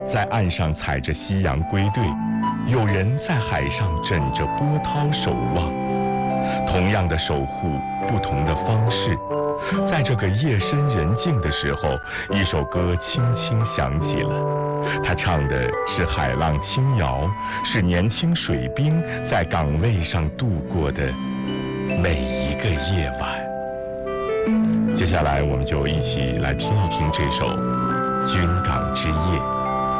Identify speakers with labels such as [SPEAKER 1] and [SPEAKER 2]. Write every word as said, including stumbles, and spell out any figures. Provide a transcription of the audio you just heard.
[SPEAKER 1] 在岸上踩着夕阳归队，有人在海上枕着波涛守望。同样的守护，不同的方式。在这个夜深人静的时候，一首歌轻轻响起了。他唱的是海浪轻摇，是年轻水兵在岗位上度过的每一个夜晚。接下来我们就一起来听一听这首《军港之夜》。